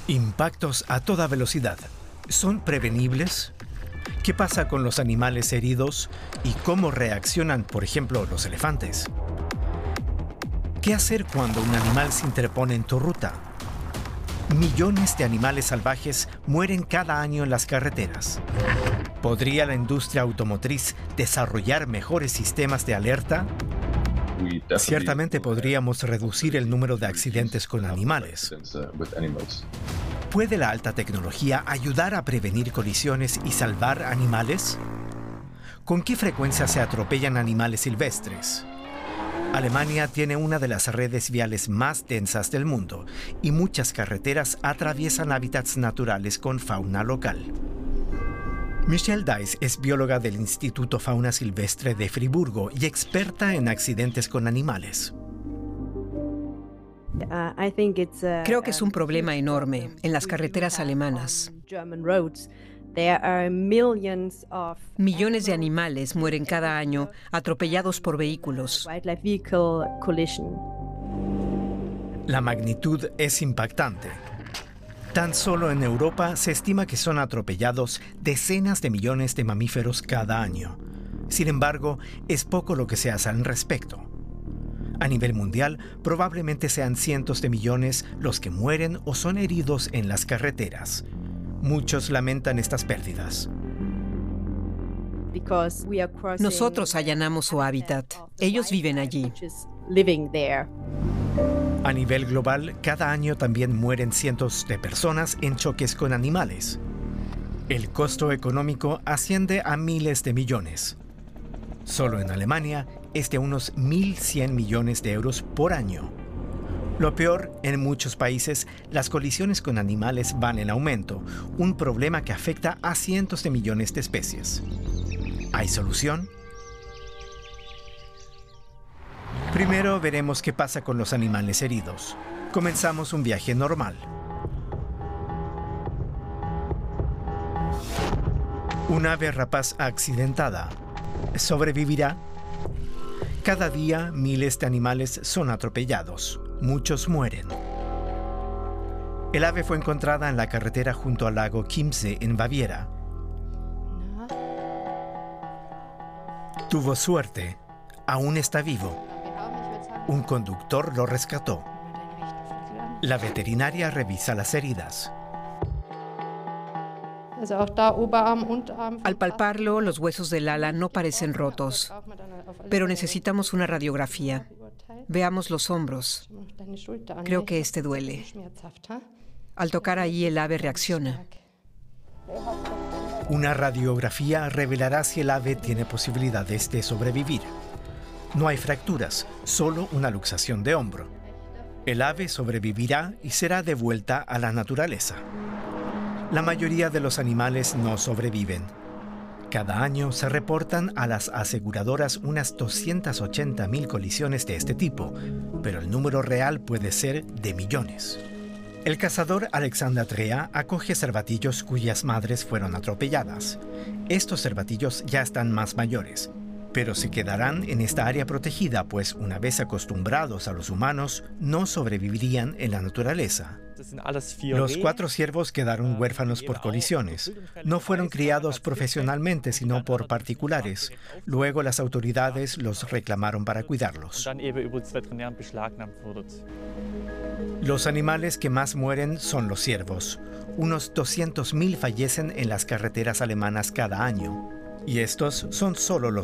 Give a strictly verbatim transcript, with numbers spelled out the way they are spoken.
Impactos a toda velocidad. ¿Son prevenibles? ¿Qué pasa con los animales heridos y cómo reaccionan, por ejemplo, los elefantes? ¿Qué hacer cuando un animal se interpone en tu ruta? Millones de animales salvajes mueren cada año en las carreteras. ¿Podría la industria automotriz desarrollar mejores sistemas de alerta? Ciertamente podríamos reducir el número de accidentes con animales. ¿Puede la alta tecnología ayudar a prevenir colisiones y salvar animales? ¿Con qué frecuencia se atropellan animales silvestres? Alemania tiene una de las redes viales más densas del mundo y muchas carreteras atraviesan hábitats naturales con fauna local. Michelle Dice es bióloga del Instituto Fauna Silvestre de Friburgo y experta en accidentes con animales. Creo que es un problema enorme en las carreteras alemanas. Millones de animales mueren cada año atropellados por vehículos. La magnitud es impactante. Tan solo en Europa se estima que son atropellados decenas de millones de mamíferos cada año. Sin embargo, es poco lo que se hace al respecto. A nivel mundial, probablemente sean cientos de millones los que mueren o son heridos en las carreteras. Muchos lamentan estas pérdidas. Nosotros allanamos su hábitat. Ellos viven allí. A nivel global, cada año también mueren cientos de personas en choques con animales. El costo económico asciende a miles de millones. Solo en Alemania es de unos mil cien millones de euros por año. Lo peor, en muchos países, las colisiones con animales van en aumento, un problema que afecta a cientos de millones de especies. ¿Hay solución? Primero veremos qué pasa con los animales heridos. Comenzamos un viaje normal. Un ave rapaz accidentada. ¿Sobrevivirá? Cada día miles de animales son atropellados. Muchos mueren. El ave fue encontrada en la carretera junto al lago Chiemsee en Baviera. Tuvo suerte. Aún está vivo. Un conductor lo rescató. La veterinaria revisa las heridas. Al palparlo, los huesos del ala no parecen rotos, pero necesitamos una radiografía. Veamos los hombros. Creo que este duele. Al tocar ahí, el ave reacciona. Una radiografía revelará si el ave tiene posibilidades de sobrevivir. No hay fracturas, solo una luxación de hombro. El ave sobrevivirá y será devuelta a la naturaleza. La mayoría de los animales no sobreviven. Cada año se reportan a las aseguradoras unas doscientas ochenta mil colisiones de este tipo, pero el número real puede ser de millones. El cazador Alexander Trea acoge cervatillos cuyas madres fueron atropelladas. Estos cervatillos ya están más mayores, pero se quedarán en esta área protegida, pues una vez acostumbrados a los humanos, no sobrevivirían en la naturaleza. Los cuatro ciervos quedaron huérfanos por colisiones. No fueron criados profesionalmente, sino por particulares. Luego las autoridades los reclamaron para cuidarlos. Los animales que más mueren son los ciervos. Unos doscientos mil fallecen en las carreteras alemanas cada año. Y estos son solo los